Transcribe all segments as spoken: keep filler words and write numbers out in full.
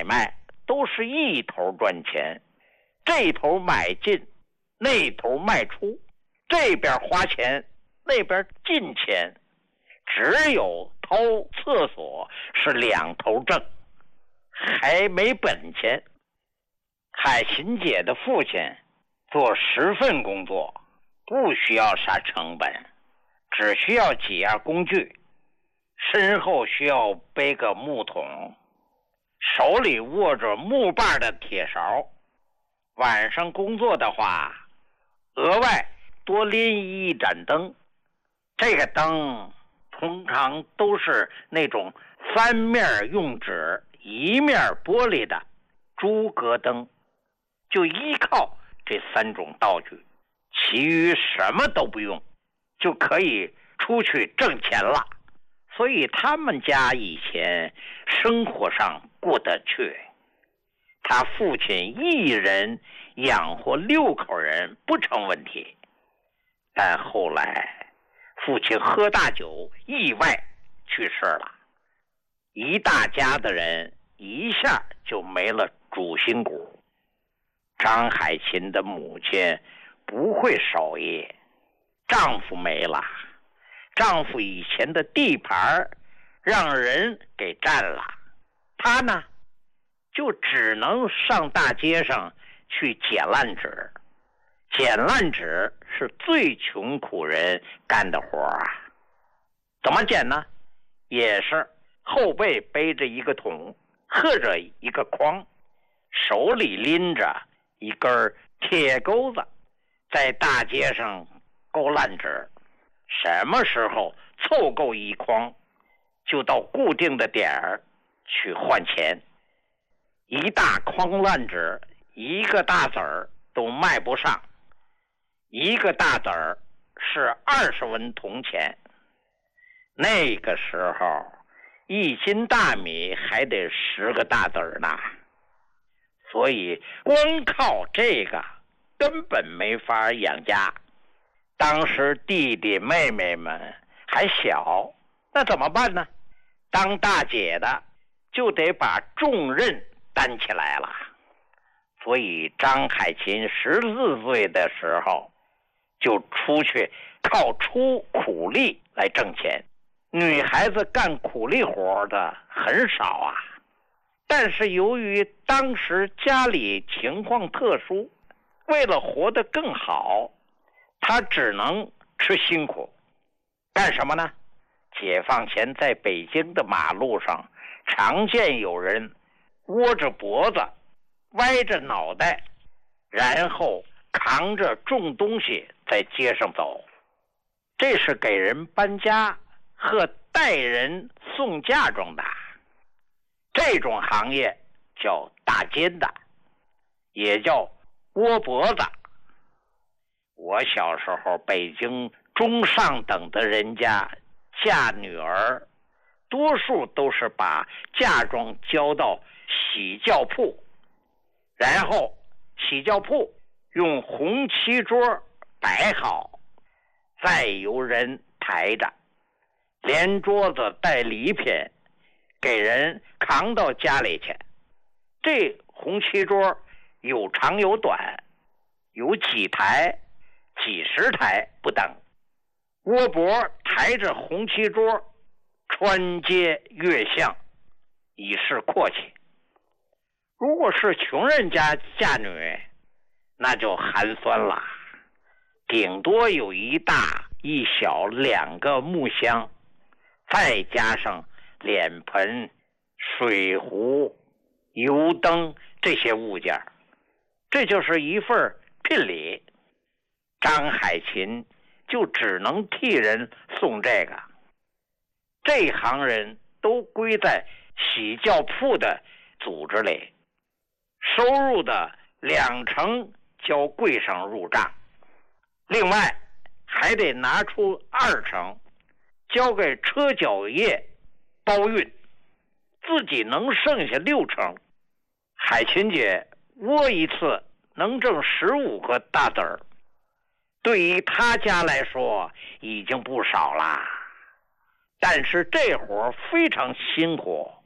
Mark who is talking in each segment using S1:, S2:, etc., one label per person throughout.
S1: 卖都是一头赚钱，这头买进，那头卖出，这边花钱，那边进钱，只有掏厕所是两头挣，还没本钱。海琴姐的父亲做十份工作，不需要啥成本，只需要几样工具，身后需要背个木桶，手里握着木把的铁勺。晚上工作的话，额外多拎一盏灯，这个灯通常都是那种三面用纸一面玻璃的诸葛灯，就依靠这三种道具，其余什么都不用，就可以出去挣钱了。所以他们家以前生活上过得去，他父亲一人养活六口人不成问题。但后来父亲喝大酒意外去世了，一大家的人一下就没了主心骨。张海琴的母亲不会守夜，丈夫没了，丈夫以前的地盘让人给占了，她呢就只能上大街上去捡烂纸。捡烂纸是最穷苦人干的活啊。怎么捡呢？也是后背背着一个桶，或者一个筐，手里拎着一根铁钩子，在大街上勾烂纸。什么时候凑够一筐，就到固定的点儿去换钱。一大筐烂纸，一个大子儿都卖不上，一个大子儿是二十文铜钱。那个时候一斤大米还得十个大子儿呢，所以光靠这个根本没法养家。当时弟弟妹妹们还小，那怎么办呢？当大姐的就得把重任担起来了。所以张海琴十四岁的时候就出去靠出苦力来挣钱。女孩子干苦力活的很少啊，但是由于当时家里情况特殊，为了活得更好，她只能吃辛苦。干什么呢？解放前在北京的马路上常见有人窝着脖子，歪着脑袋，然后扛着重东西在街上走，这是给人搬家和带人送嫁妆的。这种行业叫大肩的，也叫窝脖子。我小时候北京中上等的人家嫁女儿，多数都是把嫁妆交到洗轿铺，然后洗轿铺用红漆桌摆好，再由人抬着，连桌子带礼品给人扛到家里去。这红漆桌有长有短，有几台几十台不等。窝脖抬着红漆桌穿街越巷，以示阔气。如果是穷人家嫁女，那就寒酸了，顶多有一大一小两个木箱，再加上脸盆、水壶、油灯这些物件，这就是一份聘礼。张海琴就只能替人送这个。这行人都归在洗轿铺的组织里，收入的两成交柜上入账，另外还得拿出二成交给车脚业包运，自己能剩下六成。海琴姐窝一次能挣十五个大子儿，对于他家来说已经不少啦。但是这活非常辛苦，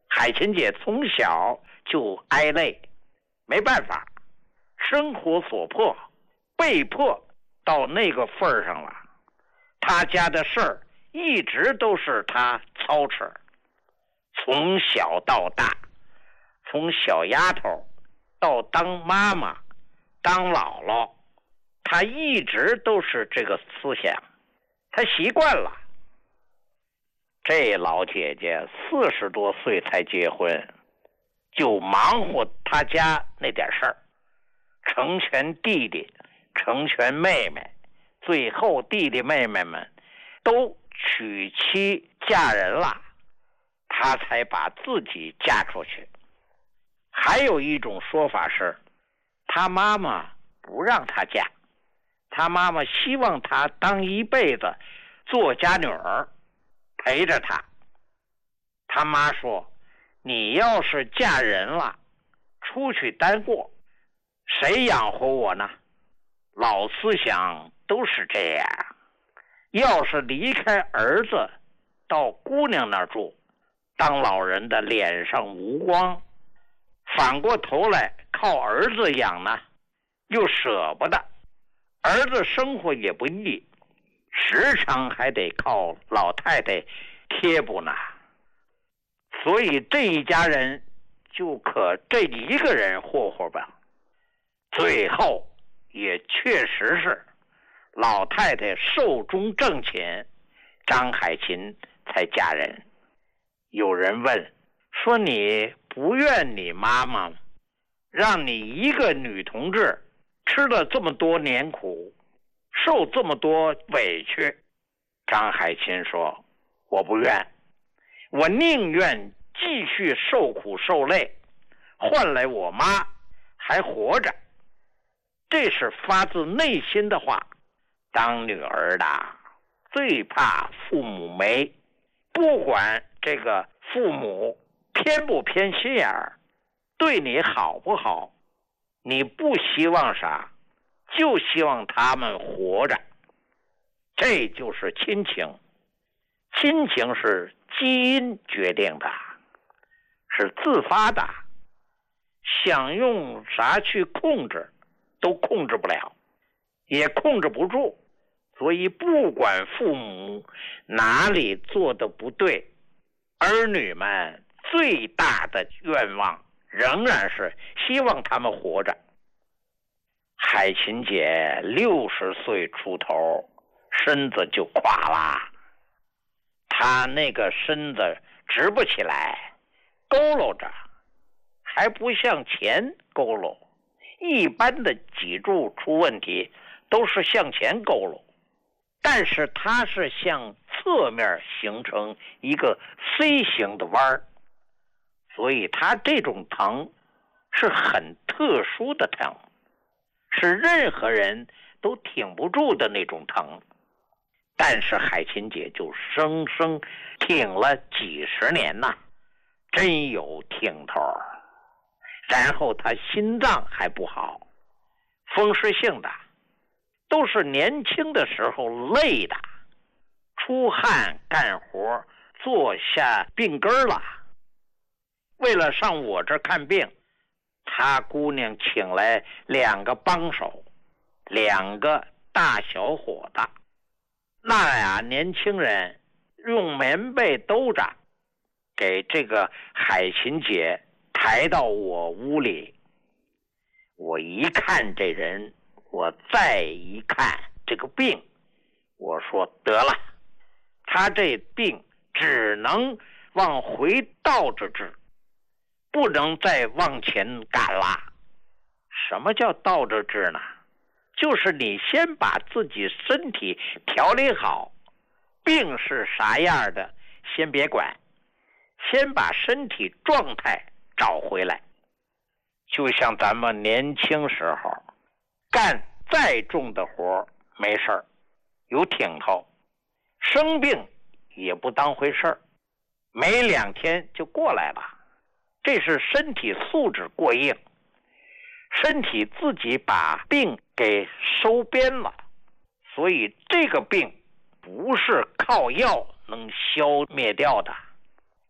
S1: 海琴姐从小就挨累，没办法，生活所迫，被迫到那个份儿上了。她家的事儿一直都是她操持，从小到大，从小丫头到当妈妈、当姥姥，她一直都是这个思想，她习惯了。这老姐姐四十多岁才结婚，就忙活她家那点事儿，成全弟弟，成全妹妹，最后弟弟妹妹们都娶妻嫁人了，她才把自己嫁出去。还有一种说法是，她妈妈不让她嫁，她妈妈希望她当一辈子做家女儿，陪着她。她妈说，你要是嫁人了，出去单过，谁养活我呢？老思想都是这样，要是离开儿子到姑娘那儿住，当老人的脸上无光，反过头来靠儿子养呢，又舍不得，儿子生活也不易，时常还得靠老太太贴补呢。所以这一家人就可这一个人霍霍吧。最后也确实是老太太寿终正寝，张海琴才嫁人。有人问说，你不怨你妈妈让你一个女同志吃了这么多年苦，受这么多委屈？张海琴说，我不怨，我宁愿继续受苦受累，换来我妈还活着。这是发自内心的话。当女儿的最怕父母没，不管这个父母偏不偏心眼儿，对你好不好，你不希望啥，就希望他们活着。这就是亲情。亲情是基因决定的，是自发的，想用啥去控制都控制不了，也控制不住。所以不管父母哪里做的不对，儿女们最大的愿望仍然是希望他们活着。海琴姐六十岁出头，身子就垮了，她那个身子直不起来，佝偻着，还不向前佝偻。一般的脊柱出问题都是向前佝偻，但是它是向侧面形成一个 C 型的弯，所以它这种疼是很特殊的疼，是任何人都挺不住的那种疼。但是海琴姐就生生挺了几十年呐，真有挺头。然后她心脏还不好，风湿性的，都是年轻的时候累的，出汗干活坐下病根了。为了上我这看病，她姑娘请来两个帮手，两个大小伙子。那俩年轻人用棉被兜着，给这个海琴姐抬到我屋里。我一看这人，我再一看这个病，我说得了，他这病只能往回倒着治，不能再往前赶了。什么叫倒着治呢？就是你先把自己身体调理好，病是啥样的先别管，先把身体状态找回来。就像咱们年轻时候干再重的活没事儿，有挺头，生病也不当回事儿，没两天就过来了。这是身体素质过硬，身体自己把病给收编了。所以这个病不是靠药能消灭掉的，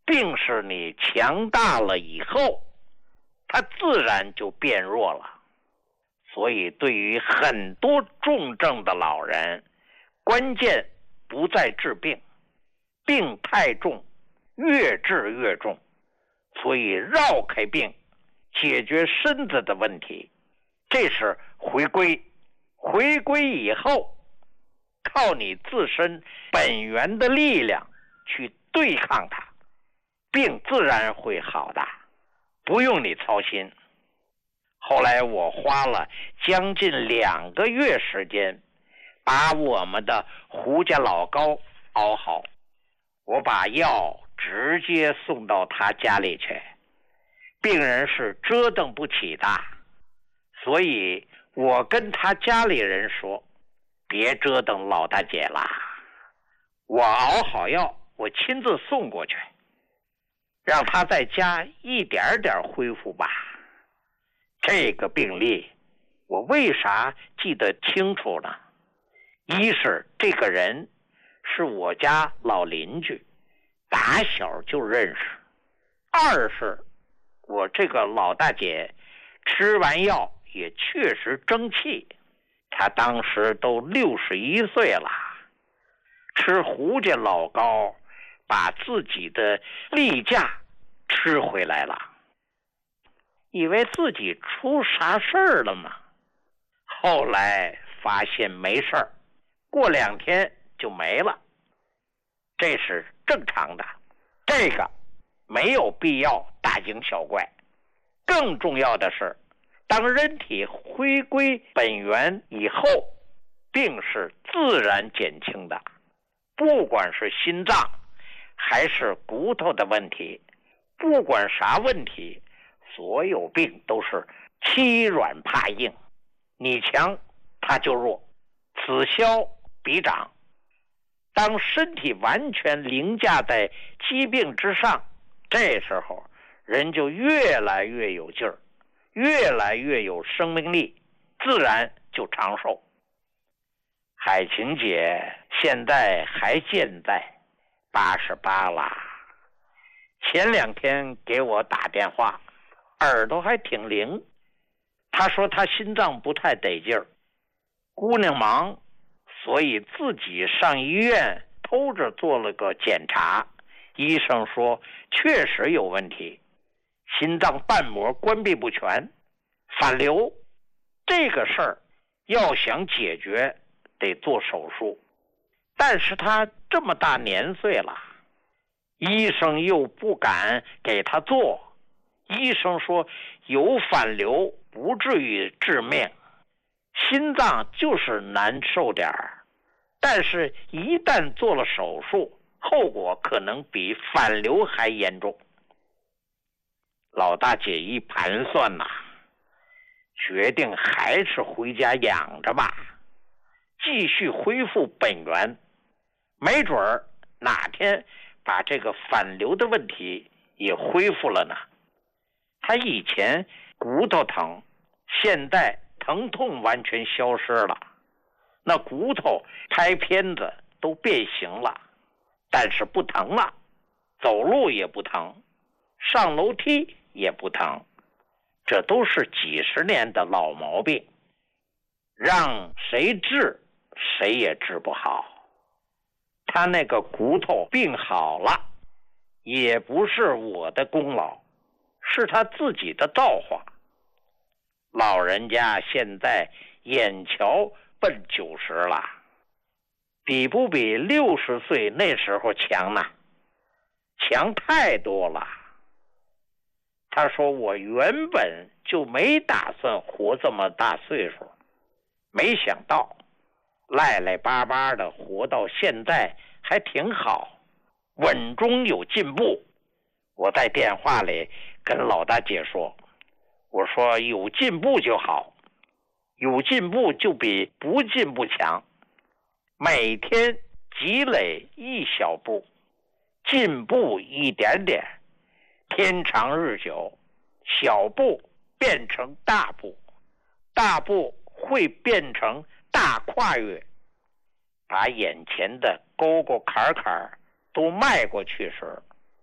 S1: 病是你强大了以后，它自然就变弱了。所以对于很多重症的老人，关键不在治病，病太重，越治越重。所以绕开病，解决身子的问题，这是回归。回归以后，靠你自身本源的力量去对抗它，病自然会好的，不用你操心。后来我花了将近两个月时间，把我们的胡家老高熬好。我把药直接送到他家里去，病人是折腾不起的，所以我跟他家里人说，别折腾老大姐了，我熬好药，我亲自送过去，让他在家一点点恢复吧。这个病例我为啥记得清楚呢？一是这个人是我家老邻居，打小就认识；二是我这个老大姐吃完药也确实争气，她当时都六十一岁了，吃胡家老高把自己的例假吃回来了，以为自己出啥事儿了吗？后来发现没事儿，过两天就没了，这是正常的，这个没有必要大惊小怪。更重要的是，当人体回归本源以后，病是自然减轻的，不管是心脏还是骨头的问题，不管啥问题，所有病都是欺软怕硬，你强它就弱，此消彼长。当身体完全凌驾在疾病之上，这时候人就越来越有劲儿，越来越有生命力，自然就长寿。海晴姐现在还健在，八十八啦。前两天给我打电话，耳朵还挺灵。她说她心脏不太得劲儿，姑娘忙，所以自己上医院偷着做了个检查，医生说确实有问题，心脏瓣膜关闭不全，反流。这个事儿要想解决得做手术，但是他这么大年岁了，医生又不敢给他做，医生说有反流不至于致命，心脏就是难受点儿，但是一旦做了手术，后果可能比反流还严重。老大姐一盘算呐、啊，决定还是回家养着吧，继续恢复本源，没准儿哪天把这个反流的问题也恢复了呢。他以前骨头疼，现在疼痛完全消失了，那骨头拍片子都变形了，但是不疼了，走路也不疼，上楼梯也不疼，这都是几十年的老毛病，让谁治谁也治不好。他那个骨头病好了，也不是我的功劳，是他自己的造化。老人家现在眼瞧奔九十了，比不比六十岁那时候强呢？强太多了。他说我原本就没打算活这么大岁数，没想到赖赖巴巴的活到现在还挺好，稳中有进步。我在电话里跟老大姐说，我说有进步就好，有进步就比不进步强，每天积累一小步，进步一点点，天长日久，小步变成大步，大步会变成大跨越，把眼前的沟沟坎坎都迈过去时，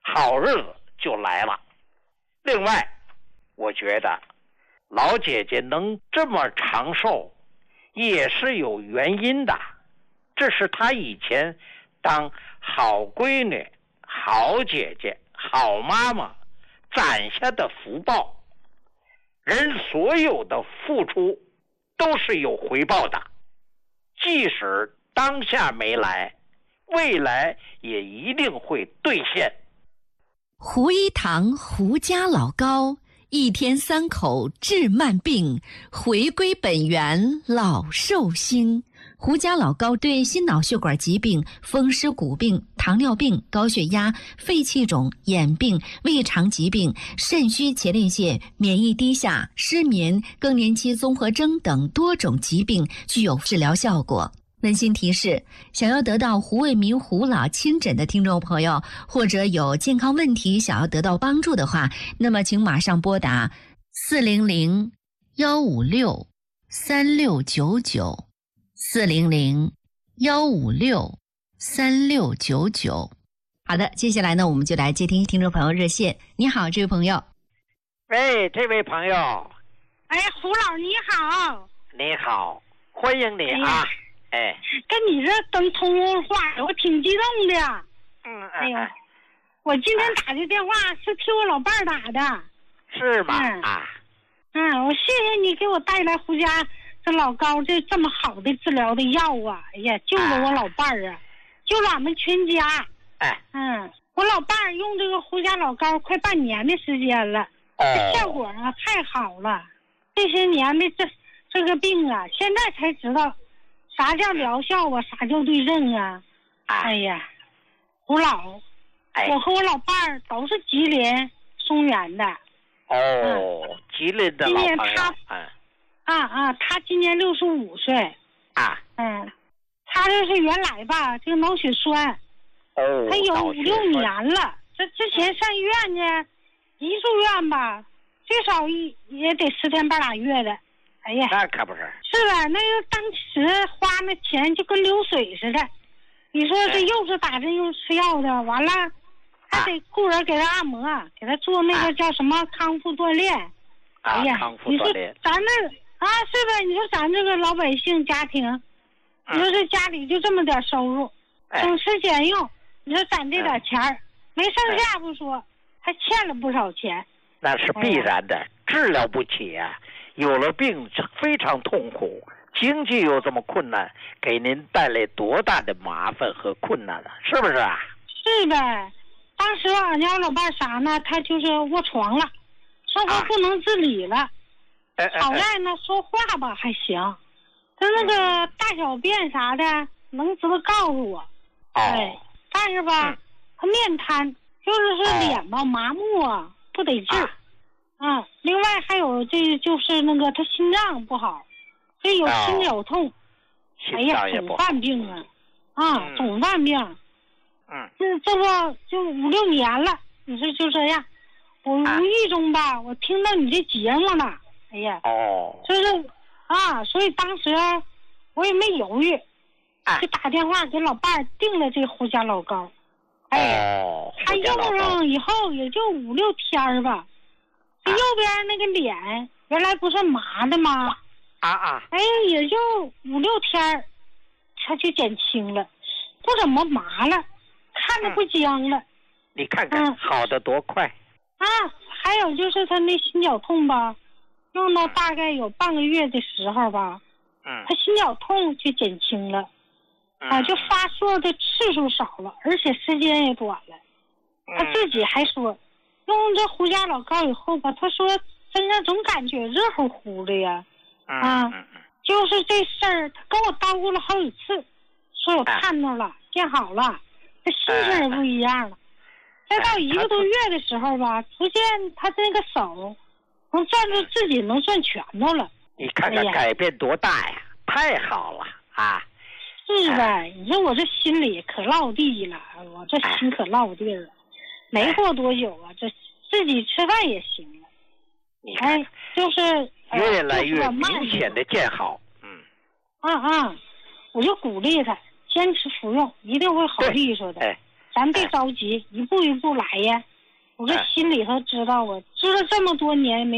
S1: 好日子就来了。另外，我觉得老姐姐能这么长寿，也是有原因的。这是她以前当好闺女、好姐姐、好妈妈攒下的福报。人所有的付出都是有回报的，即使当下没来，未来也一定会兑现。
S2: 胡一堂胡家老高，一天三口治慢病，回归本源老寿星。胡家老高对心脑血管疾病、风湿骨病、糖尿病、高血压、肺气肿、眼病、胃肠疾病、肾虚前列腺、免疫低下、失眠、更年期综合征等多种疾病具有治疗效果。温馨提示：想要得到胡卫民胡老亲诊的听众朋友，或者有健康问题想要得到帮助的话，那么请马上拨打四零零幺五六三六九九四零零幺五六三六九九。好的，接下来呢，我们就来接听听众朋友热线。你好，这位朋友。
S1: 喂，这位朋友。
S3: 哎，胡老你好。
S1: 你好，欢迎你啊。哎，
S3: 跟你这等通话，我挺激动的。
S1: 嗯，
S3: 哎呦，我今天打的电话是替我老伴儿打的。
S1: 是吗？
S3: 嗯、
S1: 啊。
S3: 嗯，我谢谢你给我带来胡家这老高这这么好的治疗的药啊！哎呀，救了我老伴儿啊，救了俺们全家。
S1: 哎。
S3: 嗯，我老伴儿用这个胡家老高快半年的时间了，
S1: 哦、
S3: 这效果啊太好了。这些年的这这个病啊，现在才知道。啥叫疗效啊？啥叫对症啊？
S1: 啊
S3: 哎呀，胡老，
S1: 哎、
S3: 我和我老伴儿都是吉林松原的。
S1: 哦，嗯、吉林的老朋友。今年他，
S3: 嗯、啊啊，他今年六十五岁。
S1: 啊。
S3: 嗯，他这是原来吧，这个脑血栓。
S1: 哦。
S3: 他有五六年了，这之前上医院呢，一住院吧，最少一也得十天半拉月的。哎呀，
S1: 那可不是。
S3: 是吧？那个当时花那钱就跟流水似的。你说这又是打针又吃药的，完了还得雇人给他按摩，啊、给他做那个叫什么康复锻炼。
S1: 啊、
S3: 哎呀，
S1: 康复锻炼。
S3: 咱这啊，是的，你说咱这个老百姓家庭，
S1: 嗯、
S3: 你说这家里就这么点收入，
S1: 哎、
S3: 省吃俭用，你说攒这点钱儿，哎、没剩下不说，还欠了不少钱。
S1: 那是必然的，哎、治疗不起啊。有了病非常痛苦，经济又这么困难，给您带来多大的麻烦和困难了，是不是啊？
S3: 是呗，当时俺家老伴啥呢？他就是卧床了，生活不能自理了。
S1: 啊、
S3: 好在呢，说话吧还行，他那个大小便啥的能知道告诉我。
S1: 哦。
S3: 哎，但是吧，他面瘫，就是说脸吧、哦、麻木啊，不得劲。啊啊，另外还有这就是那个他心脏不好，这有心绞痛，
S1: 哦、
S3: 哎呀，总犯病啊，啊，
S1: 嗯、
S3: 总犯病。
S1: 嗯，
S3: 这这不就五六年了？你说就这样，我无意中吧，啊、我听到你这节目了，哎呀，
S1: 哦，
S3: 就是啊，所以当时我也没犹豫，
S1: 啊、
S3: 就打电话给老伴儿订了这胡家老高。哎呀，
S1: 哦、
S3: 他用上以后也就五六天吧。这右边那个脸原来不是麻的吗？
S1: 啊啊！
S3: 哎，也就五六天，他就减轻了，不怎么麻了，看着不僵了。嗯、
S1: 你看看，嗯、好的多快！
S3: 啊，还有就是他那心绞痛吧，用到大概有半个月的时候吧，
S1: 嗯，
S3: 他心绞痛就减轻了，
S1: 嗯、
S3: 啊，就发作的次数少了，而且时间也短了。
S1: 嗯、
S3: 他自己还说。用这胡家老高以后吧，他说身上总感觉热乎乎的呀，啊，
S1: 嗯嗯、
S3: 就是这事儿，他跟我叨咕了好几次，说我看到了，啊、见好了，这心情也不一样了。再、啊、到一个多月的时候吧，逐渐他这个手能攥住自己能攥拳头了。
S1: 你看看改变多大呀！哎、太好了啊！
S3: 是呗，啊、你说我这心里可落地了，我这心可落地了。没过多久啊，这自己吃饭也行了。
S1: 你看，
S3: 哎，就是
S1: 越来越明显的见好。嗯。
S3: 啊啊！我就鼓励他坚持服用，一定会好利索的。
S1: 哎，
S3: 咱别着急，一步一步来呀。我这心里头知道啊，知道这么多年没